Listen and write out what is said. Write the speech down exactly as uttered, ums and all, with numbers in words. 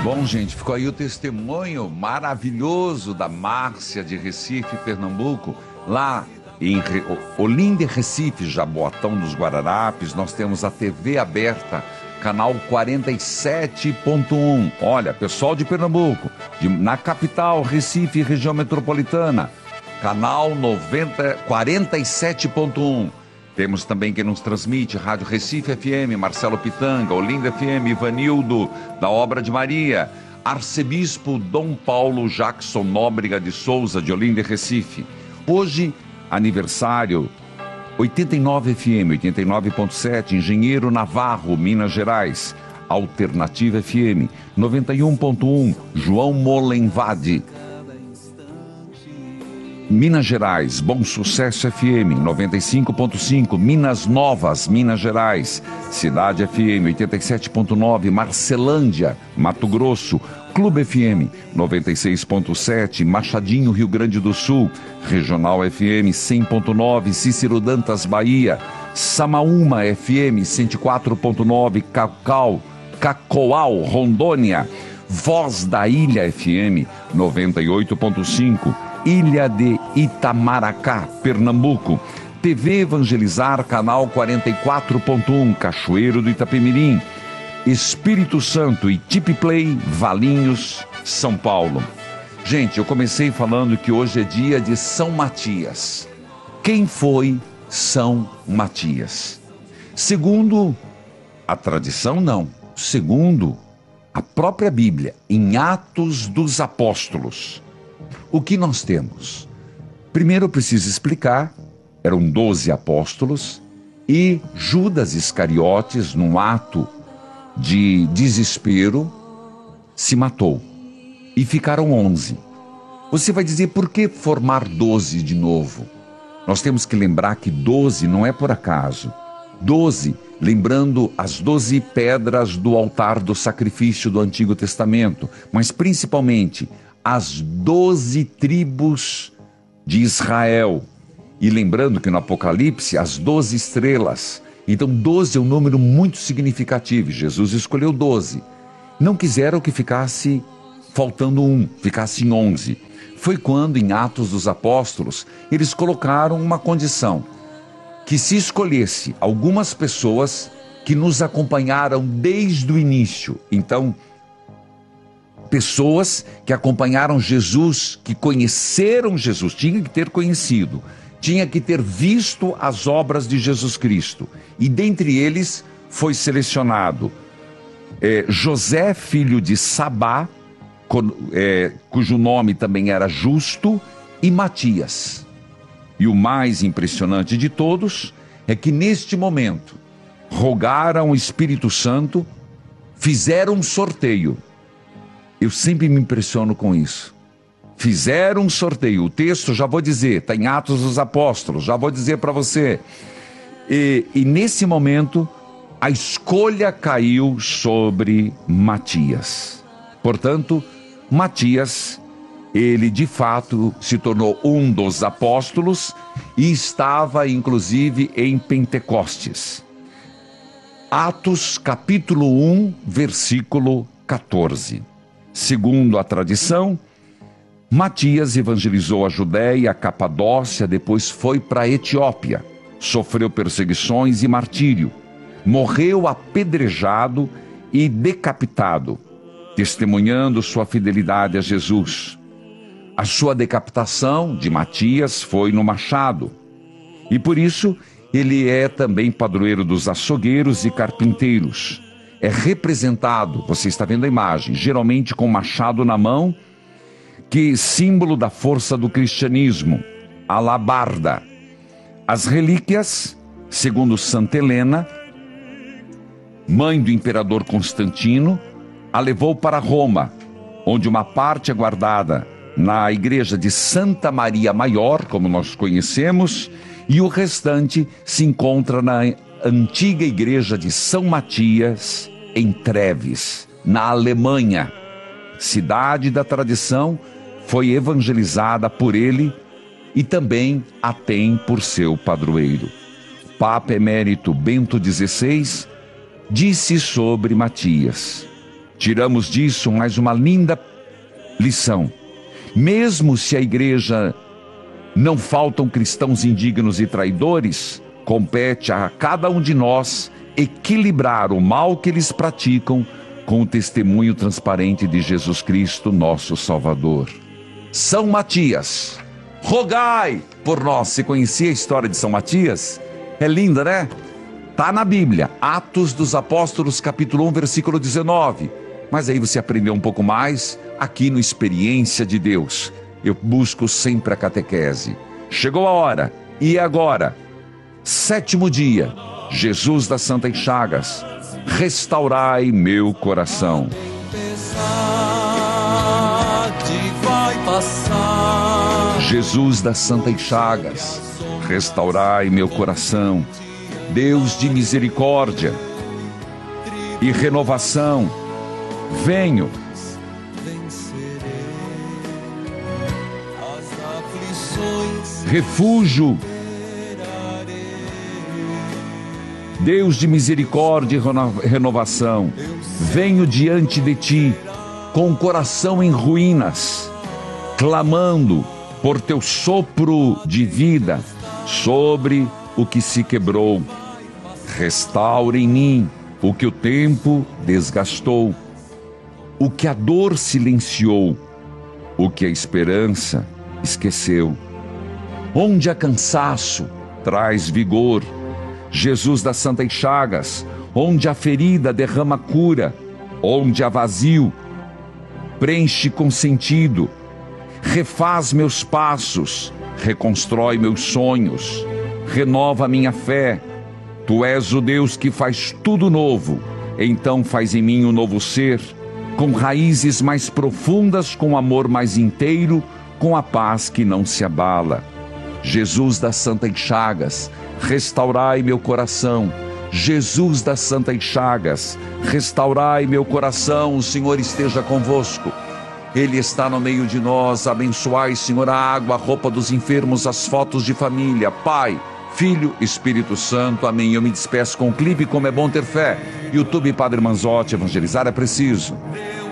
Bom, gente, ficou aí o testemunho maravilhoso da Márcia de Recife, Pernambuco. Lá em Re... Olinda e Recife, Jaboatão dos Guararapes, nós temos a T V aberta, canal quarenta e sete ponto um. Olha, pessoal de Pernambuco, de... na capital, Recife e região metropolitana, canal noventa... quarenta e sete ponto um. Temos também quem nos transmite, Rádio Recife F M, Marcelo Pitanga, Olinda F M, Ivanildo, da Obra de Maria, Arcebispo Dom Paulo Jackson Nóbrega de Souza, de Olinda e Recife. Hoje, aniversário, oitenta e nove F M, oitenta e nove ponto sete, Engenheiro Navarro, Minas Gerais, Alternativa F M, noventa e um ponto um, João Molenvade, Minas Gerais, Bom Sucesso F M, noventa e cinco ponto cinco, Minas Novas, Minas Gerais, Cidade F M, oitenta e sete ponto nove, Marcelândia, Mato Grosso, Clube F M, noventa e seis ponto sete, Machadinho, Rio Grande do Sul, Regional F M, cem ponto nove, Cícero Dantas, Bahia, Samaúma F M, cento e quatro ponto nove, Cacau, Cacoal, Rondônia, Voz da Ilha F M, noventa e oito ponto cinco, Ilha de Itamaracá, Pernambuco, T V Evangelizar, canal quarenta e quatro ponto um, Cachoeiro do Itapemirim, Espírito Santo e Tip Play, Valinhos, São Paulo. Gente, eu comecei falando que hoje é dia de São Matias. Quem foi São Matias? Segundo a tradição, não. Segundo a própria Bíblia, em Atos dos Apóstolos, o que nós temos? Primeiro eu preciso explicar, eram doze apóstolos e Judas Iscariotes, num ato de desespero, se matou e ficaram onze. Você vai dizer, por que formar doze de novo? Nós temos que lembrar que doze não é por acaso. doze, lembrando as doze pedras do altar do sacrifício do Antigo Testamento, mas principalmente as doze tribos de Israel. E lembrando que no Apocalipse, as doze estrelas. Então, doze é um número muito significativo. Jesus escolheu doze. Não quiseram que ficasse faltando um, ficasse em onze. Foi quando, em Atos dos Apóstolos, eles colocaram uma condição: que se escolhesse algumas pessoas que nos acompanharam desde o início. Então, pessoas que acompanharam Jesus, que conheceram Jesus, tinha que ter conhecido, tinha que ter visto as obras de Jesus Cristo. E dentre eles foi selecionado é, José, filho de Sabá, é, cujo nome também era Justo, e Matias. E o mais impressionante de todos é que neste momento rogaram o Espírito Santo, fizeram um sorteio. Eu sempre me impressiono com isso. Fizeram um sorteio. O texto, já vou dizer, está em Atos dos Apóstolos, já vou dizer para você. E, e nesse momento, a escolha caiu sobre Matias. Portanto, Matias, ele de fato se tornou um dos apóstolos e estava inclusive em Pentecostes. Atos capítulo um, versículo quatorze. Segundo a tradição, Matias evangelizou a Judéia, a Capadócia, depois foi para a Etiópia, sofreu perseguições e martírio, morreu apedrejado e decapitado, testemunhando sua fidelidade a Jesus. A sua decapitação de Matias foi no machado, e por isso ele é também padroeiro dos açougueiros e carpinteiros. É representado, você está vendo a imagem, geralmente com machado na mão, que símbolo da força do cristianismo, alabarda. As relíquias, segundo Santa Helena, mãe do imperador Constantino, a levou para Roma, onde uma parte é guardada na igreja de Santa Maria Maior, como nós conhecemos, e o restante se encontra na antiga igreja de São Matias, em Treves, na Alemanha. Cidade da tradição, foi evangelizada por ele e também a tem por seu padroeiro. Papa Emérito Bento dezesseis disse sobre Matias: tiramos disso mais uma linda lição. Mesmo se a igreja não faltam cristãos indignos e traidores, compete a cada um de nós equilibrar o mal que eles praticam com o testemunho transparente de Jesus Cristo, nosso Salvador. São Matias, rogai por nós. Você conhecia a história de São Matias? É linda, né? Tá na Bíblia, Atos dos Apóstolos, capítulo um, versículo dezenove. Mas aí você aprendeu um pouco mais aqui no Experiência de Deus. Eu busco sempre a catequese. Chegou a hora, e agora? Sétimo dia, Jesus das Santas Chagas, restaurai meu coração. Jesus das Santas Chagas, restaurai meu coração. Deus de misericórdia e renovação, venho. Refúgio, Deus de misericórdia e renovação, venho diante de ti com o coração em ruínas, clamando por teu sopro de vida sobre o que se quebrou. Restaura em mim o que o tempo desgastou, o que a dor silenciou, o que a esperança esqueceu. Onde há cansaço, traz vigor. Jesus das Santas Chagas, onde há ferida, derrama cura. Onde há vazio, preenche com sentido. Refaz meus passos, reconstrói meus sonhos, renova minha fé. Tu és o Deus que faz tudo novo, então faz em mim um novo ser, com raízes mais profundas, com amor mais inteiro, com a paz que não se abala. Jesus das Santas Chagas, restaurai meu coração. Jesus das Santas Chagas, restaurai meu coração. O Senhor esteja convosco. Ele está no meio de nós. Abençoai, Senhor, a água, a roupa dos enfermos, as fotos de família. Pai, Filho, Espírito Santo. Amém. Eu me despeço com um clipe Como é Bom Ter Fé. YouTube Padre Manzotti, evangelizar é preciso.